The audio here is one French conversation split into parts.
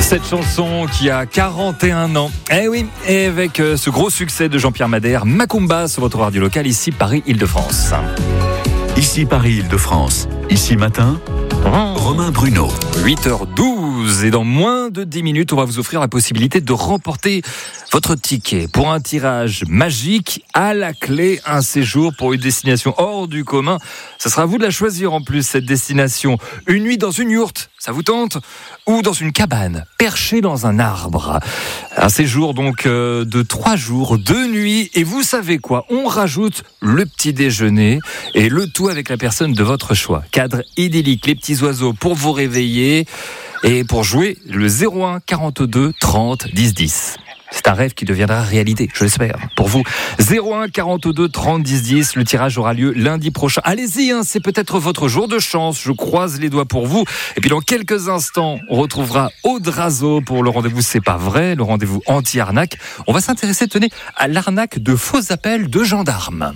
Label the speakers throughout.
Speaker 1: Cette chanson qui a 41 ans. Eh oui, et avec ce gros succès de Jean-Pierre Madère, Macumba sur votre radio locale, ici Paris-Île-de-France.
Speaker 2: Ici Paris-Île-de-France. Ici matin, Romain Bruno.
Speaker 1: 8h12 et dans moins de 10 minutes, on va vous offrir la possibilité de remporter votre ticket pour un tirage magique à la clé, un séjour pour une destination hors du commun. Ça sera à vous de la choisir en plus, cette destination. Une nuit dans une yourte, ça vous tente ? Ou dans une cabane, perchée dans un arbre. Un séjour donc de 3 jours, 2 nuits. Et vous savez quoi ? On rajoute le petit déjeuner et le tout avec la personne de votre choix. Cadre idyllique, les petits oiseaux pour vous réveiller. Et pour jouer, le 01 42 30 10 10. C'est un rêve qui deviendra réalité, je l'espère, pour vous. 01 42 30 10 10, le tirage aura lieu lundi prochain. Allez-y, c'est peut-être votre jour de chance, je croise les doigts pour vous. Et puis dans quelques instants, on retrouvera Aude Razo pour le rendez-vous C'est pas vrai, le rendez-vous anti-arnaque. On va s'intéresser, tenez, à l'arnaque de faux appels de gendarmes.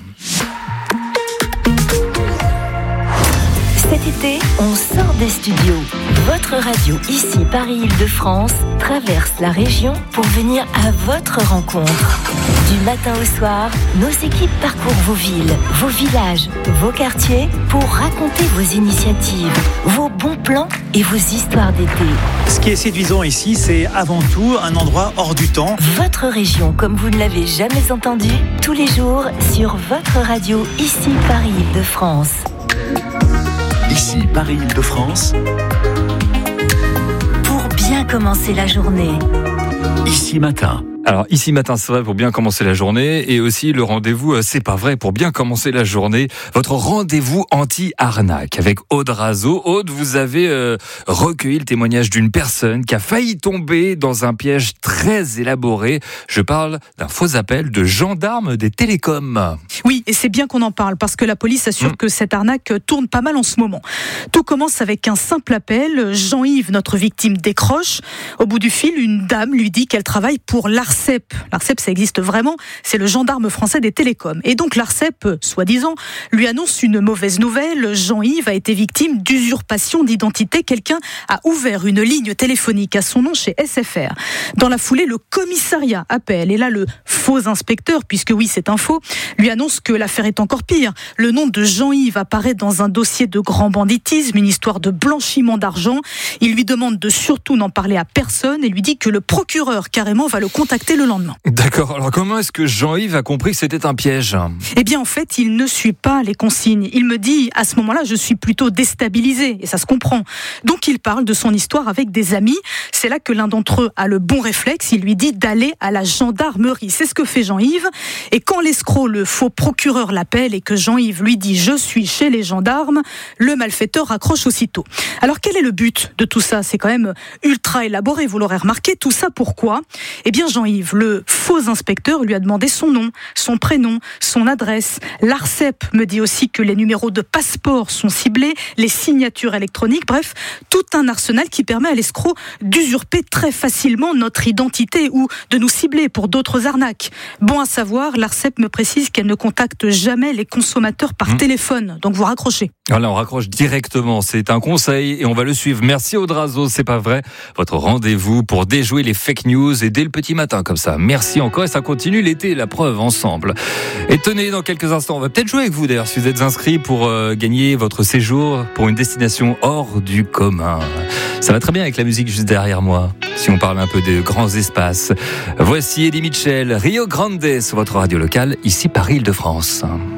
Speaker 3: Cet été, on sort des studios. Votre radio, ici Paris-Île-de-France, traverse la région pour venir à votre rencontre. Du matin au soir, nos équipes parcourent vos villes, vos villages, vos quartiers pour raconter vos initiatives, vos bons plans et vos histoires d'été.
Speaker 4: Ce qui est séduisant ici, c'est avant tout un endroit hors du temps.
Speaker 3: Votre région, comme vous ne l'avez jamais entendu, tous les jours sur votre radio, ici Paris-Île-de-France.
Speaker 2: Ici Paris-Île-de-France.
Speaker 3: Pour bien commencer la journée.
Speaker 2: Ici matin.
Speaker 1: Alors ici matin, c'est vrai pour bien commencer la journée et aussi le rendez-vous C'est pas vrai pour bien commencer la journée. Votre rendez-vous anti-arnaque avec Aude Razo. Aude, vous avez recueilli le témoignage d'une personne qui a failli tomber dans un piège très élaboré. Je parle d'un faux appel de gendarme des télécoms.
Speaker 5: Oui, et c'est bien qu'on en parle parce que la police assure que cette arnaque tourne pas mal en ce moment. Tout commence avec un simple appel. Jean-Yves, notre victime, décroche. Au bout du fil, une dame lui dit qu'elle travaille pour l'ARCEP. L'ARCEP, ça existe vraiment, c'est le gendarme français des télécoms. Et donc l'ARCEP, soi-disant, lui annonce une mauvaise nouvelle. Jean-Yves a été victime d'usurpation d'identité. Quelqu'un a ouvert une ligne téléphonique à son nom chez SFR. Dans la foulée, le commissariat appelle. Et là, le faux inspecteur, puisque oui, c'est un faux, lui annonce que l'affaire est encore pire. Le nom de Jean-Yves apparaît dans un dossier de grand banditisme, une histoire de blanchiment d'argent. Il lui demande de surtout n'en parler à personne et lui dit que le procureur, carrément, va le contacter le lendemain.
Speaker 1: D'accord, alors comment est-ce que Jean-Yves a compris que c'était un piège ?
Speaker 5: Eh bien en fait, il ne suit pas les consignes. Il me dit, à ce moment-là, je suis plutôt déstabilisé, et ça se comprend. Donc il parle de son histoire avec des amis. C'est là que l'un d'entre eux a le bon réflexe, il lui dit d'aller à la gendarmerie. C'est ce que fait Jean-Yves. Et quand l'escroc, le faux procureur, l'appelle et que Jean-Yves lui dit « je suis chez les gendarmes », le malfaiteur raccroche aussitôt. Alors quel est le but de tout ça ? C'est quand même ultra élaboré, vous l'aurez remarqué. Tout ça pourquoi ? Eh bien Jean-Yves, le faux inspecteur lui a demandé son nom, son prénom, son adresse. L'ARCEP me dit aussi que les numéros de passeport sont ciblés, les signatures électroniques, bref, tout un arsenal qui permet à l'escroc d'usurper très facilement notre identité ou de nous cibler pour d'autres arnaques. Bon à savoir, l'ARCEP me précise qu'elle ne contacte jamais les consommateurs par téléphone, donc vous raccrochez.
Speaker 1: Voilà, on raccroche directement, c'est un conseil et on va le suivre. Merci Aude Razo, c'est pas vrai. Votre rendez-vous pour déjouer les fake news et dès le petit matin comme ça. Merci encore et ça continue l'été, la preuve ensemble. Et tenez, dans quelques instants, on va peut-être jouer avec vous d'ailleurs si vous êtes inscrits pour gagner votre séjour pour une destination hors du commun. Ça va très bien avec la musique juste derrière moi, si on parle un peu de grands espaces. Voici Eddie Mitchell, Rio Grande sur votre radio locale, ici Paris-Île-de-France.